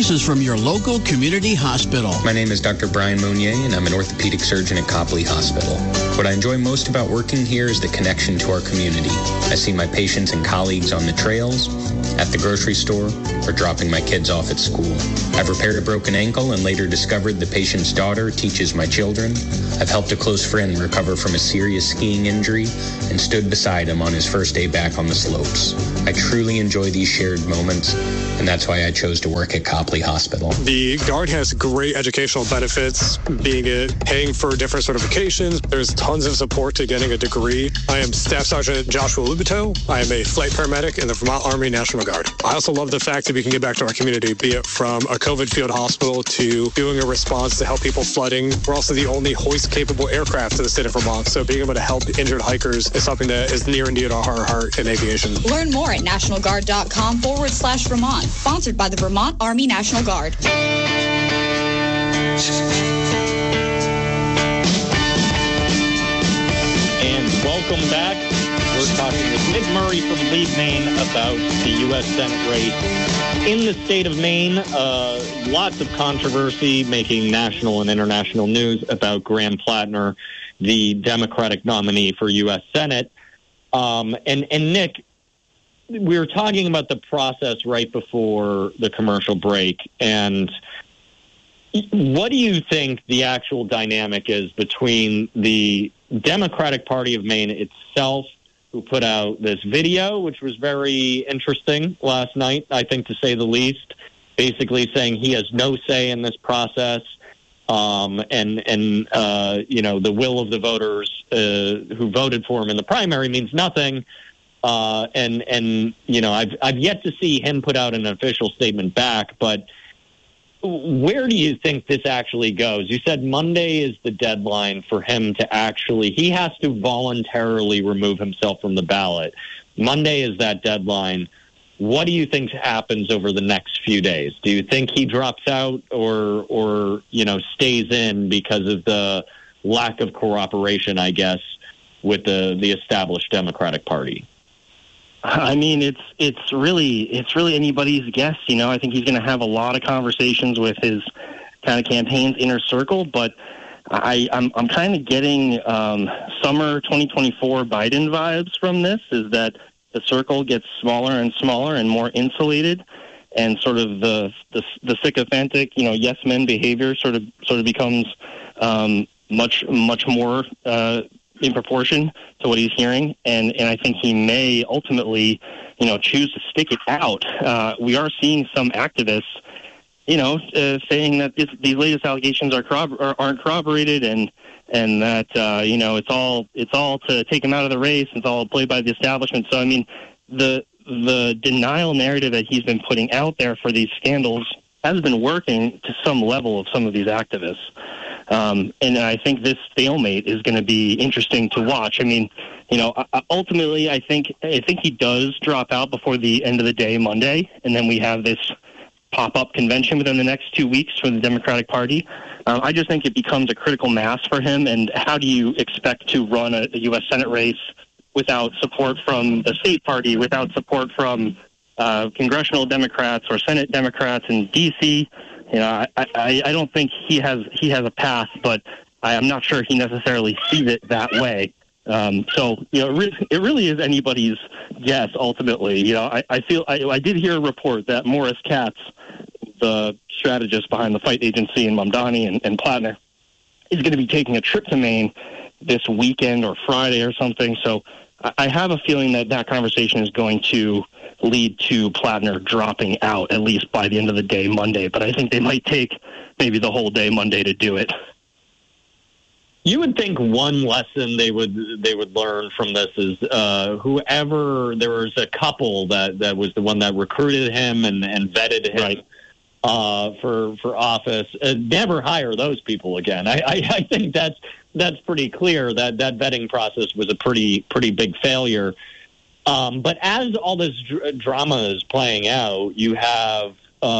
choices from your local community hospital. My name is Dr. Brian Monnier, and I'm an orthopedic surgeon at Copley Hospital. What I enjoy most about working here is the connection to our community. I see my patients and colleagues on the trails, at the grocery store, or dropping my kids off at school. I've repaired a broken ankle and later discovered the patient's daughter teaches my children. I've helped a close friend recover from a serious skiing injury and stood beside him on his first day back on the slopes. I truly enjoy these shared moments, and that's why I chose to work at Copley Hospital. The Guard has great educational benefits, paying for different certifications. There's tons of support to getting a degree. I am Staff Sergeant Joshua Lubito. I am a flight paramedic in the Vermont Army National Guard. I also love the fact that we can give back to our community, be it from a COVID field hospital to doing a response to help people flooding. We're also the only hoist-capable aircraft in the state of Vermont, so being able to help injured hikers is something that is near and dear to our heart in aviation. Learn more at nationalguard.com/Vermont. Sponsored by the Vermont Army National Guard. And welcome back. We're talking with Nick Murray from Lead Maine about the U.S. Senate race in the state of Maine. Lots of controversy making national and international news about Graham Plattner, the Democratic nominee for U.S. Senate. And Nick, we were talking about the process right before the commercial break, and what do you think the actual dynamic is between the Democratic Party of Maine itself, who put out this video, which was very interesting last night, I think, to say the least, basically saying he has no say in this process, the will of the voters who voted for him in the primary means nothing. I've yet to see him put out an official statement back, but where do you think this actually goes? You said Monday is the deadline for him to he has to voluntarily remove himself from the ballot. Monday is that deadline. What do you think happens over the next few days? Do you think he drops out or stays in because of the lack of cooperation, I guess, with the established Democratic Party? I mean, it's really anybody's guess. I think he's going to have a lot of conversations with his kind of campaign's inner circle, but I'm kind of getting summer 2024 Biden vibes from this. Is that the circle gets smaller and smaller and more insulated, and sort of the sycophantic, yes men behavior sort of becomes much more in proportion to what he's hearing, and I think he may ultimately, choose to stick it out. We are seeing some activists, saying that these latest allegations aren't corroborated, and that it's all to take him out of the race. It's all played by the establishment. So I mean, the denial narrative that he's been putting out there for these scandals has been working to some level of some of these activists. And I think this stalemate is going to be interesting to watch. I mean, ultimately, I think he does drop out before the end of the day Monday, and then we have this pop-up convention within the next 2 weeks for the Democratic Party. I just think it becomes a critical mass for him, and how do you expect to run a U.S. Senate race without support from the state party, without support from congressional Democrats or Senate Democrats in D.C.? I don't think he has a path, but I'm not sure he necessarily sees it that way. It really is anybody's guess ultimately. I did hear a report that Morris Katz, the strategist behind the Fight Agency and Mamdani and Plattner, is going to be taking a trip to Maine this weekend or Friday or something. So I have a feeling that conversation is going to lead to Plattner dropping out, at least by the end of the day Monday. But I think they might take maybe the whole day Monday to do it. You would think one lesson they would learn from this is whoever, there was a couple that was the one that recruited him and vetted him, right, for office. Never hire those people again. I think that's pretty clear that vetting process was a pretty big failure. But as all this drama is playing out, you have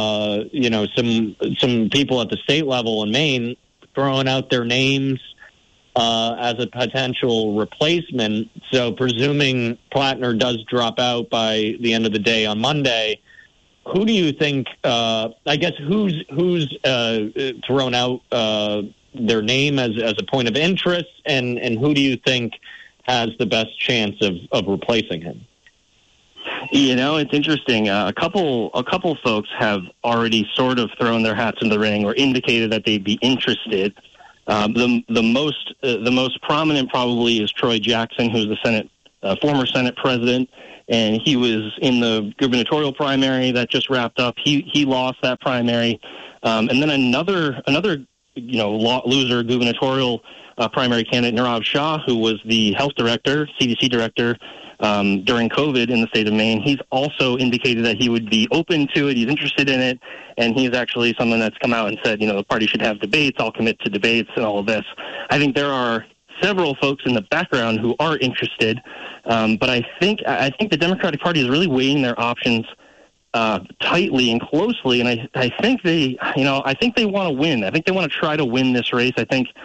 some people at the state level in Maine throwing out their names as a potential replacement. So presuming Plattner does drop out by the end of the day on Monday, who do you think, I guess, who's thrown out their name as a point of interest, and who do you think has the best chance of replacing him? You know, it's interesting. A couple folks have already sort of thrown their hats in the ring or indicated that they'd be interested. The most prominent probably is Troy Jackson, who's the former Senate president, and he was in the gubernatorial primary that just wrapped up. He lost that primary, and then another loser gubernatorial primary candidate, Nirav Shah, who was the health director, CDC director, during COVID in the state of Maine. He's also indicated that he would be open to it. He's interested in it, and he's actually someone that's come out and said, the party should have debates. I'll commit to debates and all of this. I think there are several folks in the background who are interested, but I think the Democratic Party is really weighing their options tightly and closely, and I think they want to win. I think they want to try to win this race. I think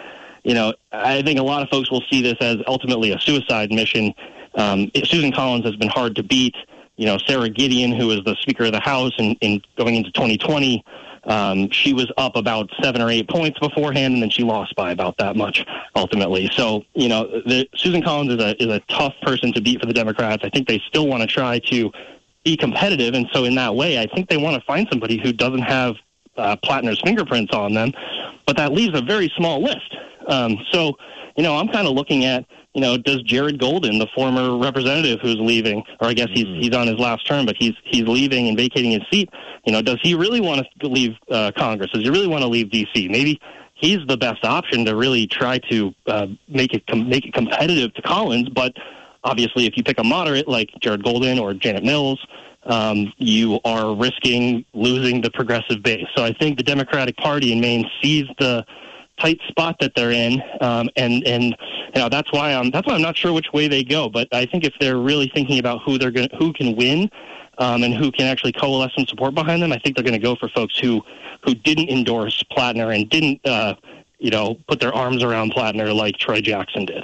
a lot of folks will see this as ultimately a suicide mission. Susan Collins has been hard to beat. Sarah Gideon, who is the Speaker of the House in going into 2020, she was up about 7 or 8 points beforehand, and then she lost by about that much ultimately. So, Susan Collins is a tough person to beat for the Democrats. I think they still want to try to be competitive, and so in that way, I think they want to find somebody who doesn't have Plattner's fingerprints on them, but that leaves a very small list. So, I'm kind of looking at, does Jared Golden, the former representative who's leaving, or I guess he's on his last term, but he's leaving and vacating his seat, does he really want to leave Congress? Does he really want to leave D.C.? Maybe he's the best option to really try to make it competitive to Collins, but obviously if you pick a moderate like Jared Golden or Janet Mills, you are risking losing the progressive base. So I think the Democratic Party in Maine sees the tight spot that they're in, and that's why I'm not sure which way they go. But I think if they're really thinking about who can win, and who can actually coalesce some support behind them, I think they're going to go for folks who didn't endorse Plattner and didn't put their arms around Plattner like Troy Jackson did.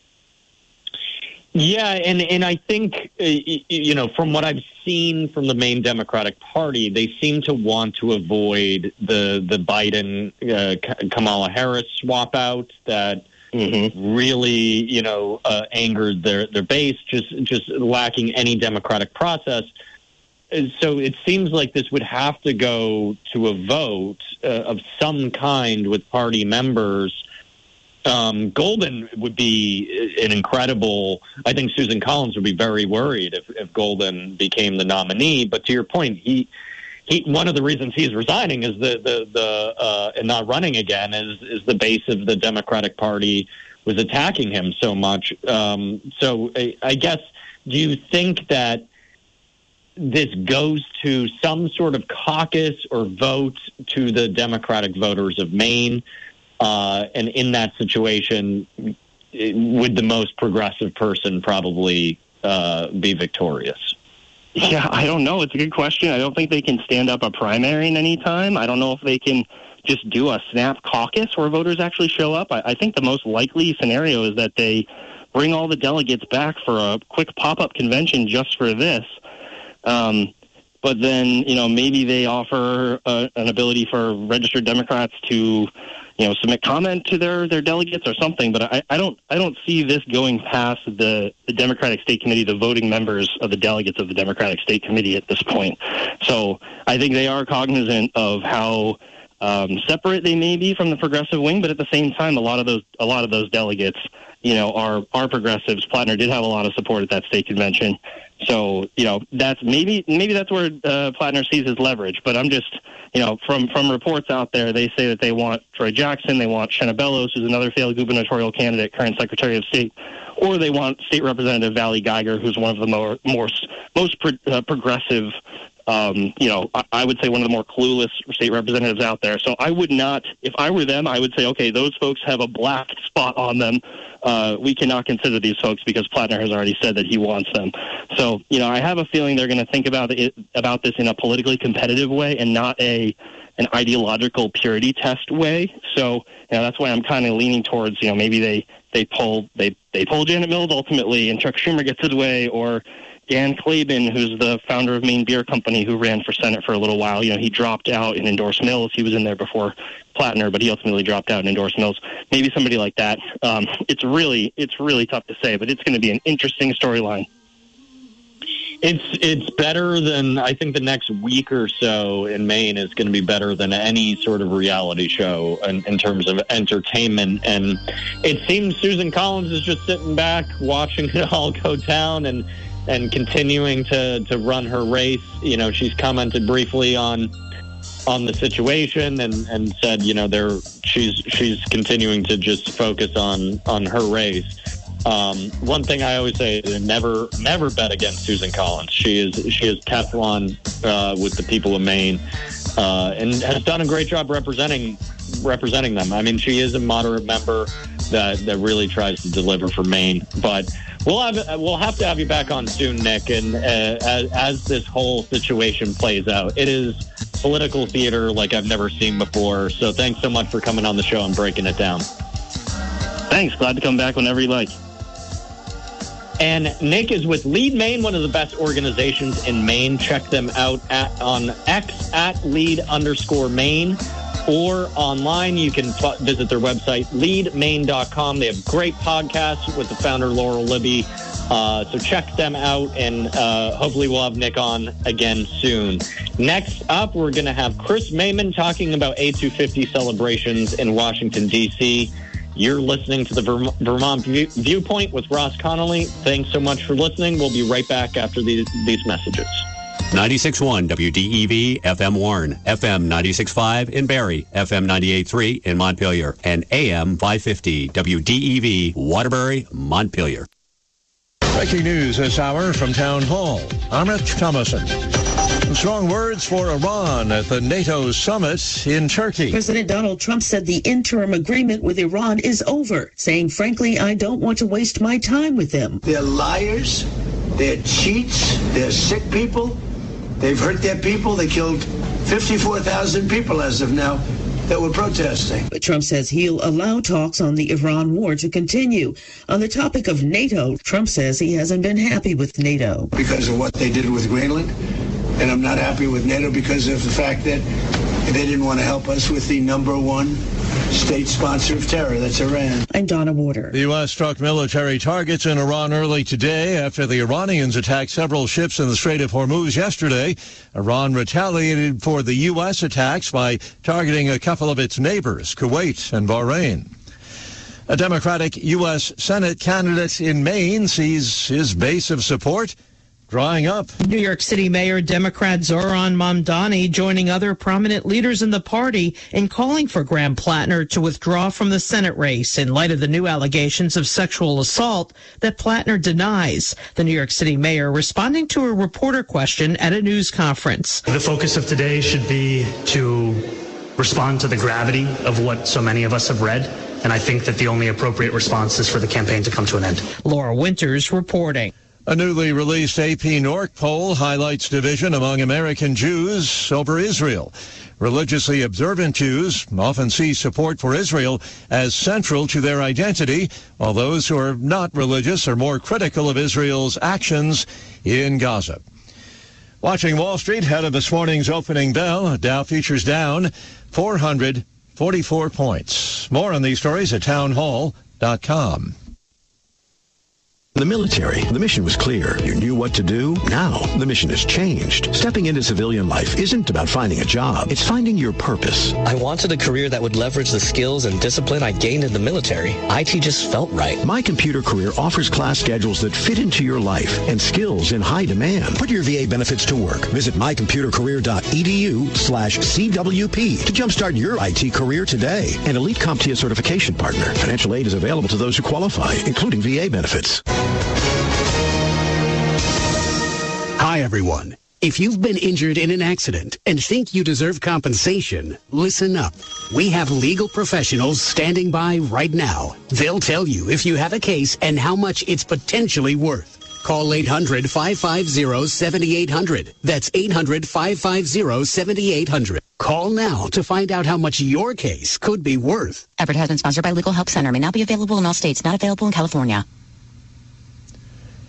Yeah, and I think, from what I've seen from the Maine Democratic Party, they seem to want to avoid the Biden-Kamala Harris swap out that really, angered their base, just lacking any democratic process. So it seems like this would have to go to a vote of some kind with party members. Golden would be an incredible. I think Susan Collins would be very worried if Golden became the nominee. But to your point, he one of the reasons he's resigning is and not running again is the base of the Democratic Party was attacking him so much. So I guess, do you think that this goes to some sort of caucus or vote to the Democratic voters of Maine? And in that situation, would the most progressive person probably be victorious? Yeah, I don't know. It's a good question. I don't think they can stand up a primary in any time. I don't know if they can just do a snap caucus where voters actually show up. I think the most likely scenario is that they bring all the delegates back for a quick pop-up convention just for this. But then, maybe they offer an ability for registered Democrats to submit comment to their delegates or something. But I don't see this going past the Democratic State Committee, the voting members of the delegates of the Democratic State Committee at this point. So I think they are cognizant of how separate they may be from the progressive wing, but at the same time, a lot of those delegates, are progressives. Plattner did have a lot of support at that state convention. So, that's maybe that's where Plattner sees his leverage. But I'm just, from reports out there, they say that they want Troy Jackson, they want Shenna Bellows, who's another failed gubernatorial candidate, current Secretary of State, or they want State Representative Valley Geiger, who's one of the most progressive, I would say one of the more clueless state representatives out there. So I would not, if I were them, I would say, okay, those folks have a black spot on them. We cannot consider these folks because Plattner has already said that he wants them. So, I have a feeling they're going to think about this in a politically competitive way and not an ideological purity test way. So, that's why I'm kind of leaning towards, maybe they pull Janet Mills ultimately and Chuck Schumer gets his way, or, Dan Klaben, who's the founder of Maine Beer Company, who ran for Senate for a little while. He dropped out and endorsed Mills. He was in there before Plattner, but he ultimately dropped out and endorsed Mills. Maybe somebody like that. It's really tough to say, but it's going to be an interesting storyline. It's better than, I think the next week or so in Maine is going to be better than any sort of reality show in terms of entertainment. And it seems Susan Collins is just sitting back, watching it all go down and continuing to run her race. She's commented briefly on the situation and said, she's continuing to just focus on her race. One thing I always say is never bet against Susan Collins. She has kept on with the people of Maine and has done a great job representing them. I mean, she is a moderate member that really tries to deliver for Maine. But we'll have to have you back on soon, Nick. And as this whole situation plays out, it is political theater like I've never seen before. So thanks so much for coming on the show and breaking it down. Thanks. Glad to come back whenever you like. And Nick is with Lead Maine, one of the best organizations in Maine. Check them out on X at lead_Maine or online. You can visit their website, leadmaine.com. They have great podcasts with the founder, Laurel Libby. So check them out, and hopefully we'll have Nick on again soon. Next up, we're going to have Chris Mayman talking about A250 celebrations in Washington, D.C. You're listening to the Vermont Viewpoint with Ross Connolly. Thanks so much for listening. We'll be right back after these messages. 96.1 WDEV FM Warren, FM 96.5 in Barrie, FM 98.3 in Montpelier, and AM 550 WDEV Waterbury, Montpelier. Breaking news this hour from Town Hall. Amit Thomason. Some strong words for Iran at the NATO summit in Turkey. President Donald Trump said the interim agreement with Iran is over, saying, frankly, I don't want to waste my time with them. They're liars. They're cheats. They're sick people. They've hurt their people. They killed 54,000 people as of now that were protesting. But Trump says he'll allow talks on the Iran war to continue. On the topic of NATO, Trump says he hasn't been happy with NATO. Because of what they did with Greenland. And I'm not happy with NATO because of the fact that they didn't want to help us with the number one state sponsor of terror. That's Iran. I'm Donna Warder. The U.S. struck military targets in Iran early today after the Iranians attacked several ships in the Strait of Hormuz yesterday. Iran retaliated for the U.S. attacks by targeting a couple of its neighbors, Kuwait and Bahrain. A Democratic U.S. Senate candidate in Maine sees his base of support drying up. New York City Mayor Democrat Zoran Mamdani joining other prominent leaders in the party in calling for Graham Plattner to withdraw from the Senate race in light of the new allegations of sexual assault that Plattner denies. The New York City mayor responding to a reporter question at a news conference. The focus of today should be to respond to the gravity of what so many of us have read. And I think that the only appropriate response is for the campaign to come to an end. Laura Winters reporting. A newly released AP NORC poll highlights division among American Jews over Israel. Religiously observant Jews often see support for Israel as central to their identity, while those who are not religious are more critical of Israel's actions in Gaza. Watching Wall Street ahead of this morning's opening bell, Dow futures down 444 points. More on these stories at townhall.com. The military, the mission was clear. You knew what to do. Now, the mission has changed. Stepping into civilian life isn't about finding a job. It's finding your purpose. I wanted a career that would leverage the skills and discipline I gained in the military. IT just felt right. My Computer Career offers class schedules that fit into your life and skills in high demand. Put your VA benefits to work. Visit mycomputercareer.edu/CWP to jumpstart your IT career today. An elite CompTIA certification partner. Financial aid is available to those who qualify, including VA benefits. Hi, everyone. If you've been injured in an accident and think you deserve compensation, listen up. We have legal professionals standing by right now. They'll tell you if you have a case and how much it's potentially worth. Call 800-550-7800. That's 800-550-7800. Call now to find out how much your case could be worth. Advertisement sponsored by Legal Help Center. May not be available in all states. Not available in California.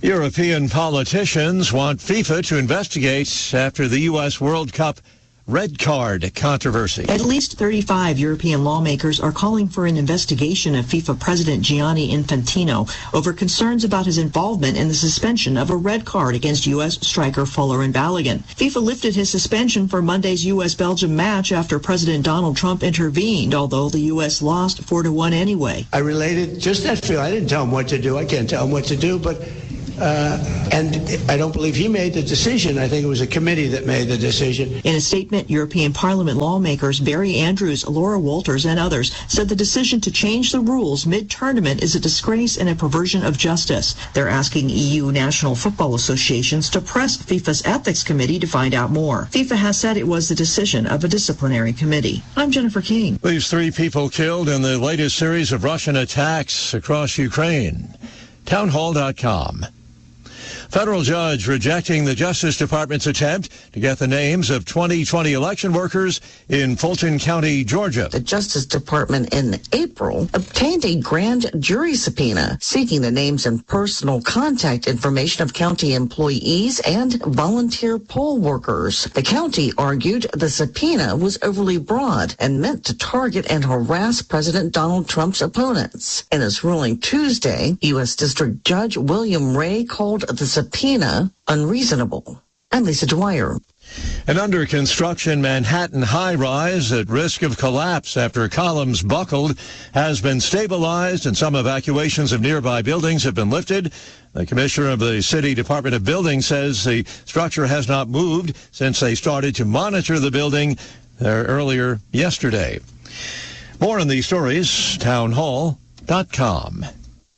European politicians want FIFA to investigate after the U.S. World Cup red card controversy. At least 35 European lawmakers are calling for an investigation of FIFA President Gianni Infantino over concerns about his involvement in the suspension of a red card against U.S. striker Folarin Balogun. FIFA lifted his suspension for Monday's U.S.-Belgium match after President Donald Trump intervened, although the U.S. lost 4-1 anyway. I related just that feel. I didn't tell him what to do. I can't tell him what to do, but and I don't believe he made the decision. I think it was a committee that made the decision. In a statement, European Parliament lawmakers Barry Andrews, Laura Walters, and others said the decision to change the rules mid-tournament is a disgrace and a perversion of justice. They're asking EU national football associations to press FIFA's ethics committee to find out more. FIFA has said it was the decision of a disciplinary committee. I'm Jennifer King. Leaves 3 people killed in the latest series of Russian attacks across Ukraine. Townhall.com. Federal judge rejecting the Justice Department's attempt to get the names of 2020 election workers in Fulton County, Georgia. The Justice Department in April obtained a grand jury subpoena seeking the names and personal contact information of county employees and volunteer poll workers. The county argued the subpoena was overly broad and meant to target and harass President Donald Trump's opponents. In his ruling Tuesday, U.S. District Judge William Ray called the subpoena unreasonable. I'm Lisa Dwyer. An under-construction Manhattan high-rise at risk of collapse after columns buckled has been stabilized and some evacuations of nearby buildings have been lifted. The commissioner of the City Department of Buildings says the structure has not moved since they started to monitor the building earlier yesterday. More on these stories, townhall.com.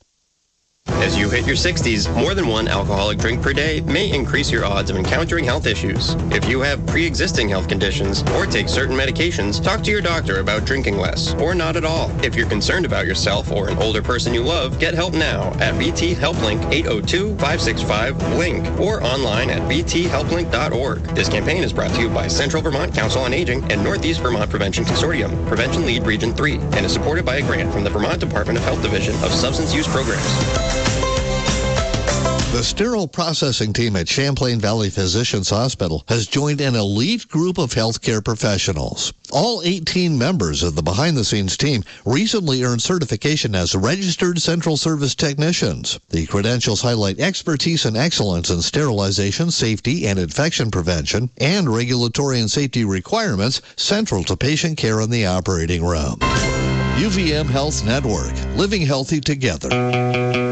As you hit your 60s, more than one alcoholic drink per day may increase your odds of encountering health issues. If you have pre-existing health conditions or take certain medications, talk to your doctor about drinking less or not at all. If you're concerned about yourself or an older person you love, get help now at VT HelpLink 802-565-LINK or online at vthelplink.org. This campaign is brought to you by Central Vermont Council on Aging and Northeast Vermont Prevention Consortium, Prevention Lead Region 3, and is supported by a grant from the Vermont Department of Health Division of Substance Use Programs. The sterile processing team at Champlain Valley Physicians Hospital has joined an elite group of healthcare professionals. All 18 members of the behind-the-scenes team recently earned certification as registered central service technicians. The credentials highlight expertise and excellence in sterilization, safety, and infection prevention, and regulatory and safety requirements central to patient care in the operating room. UVM Health Network, living healthy together.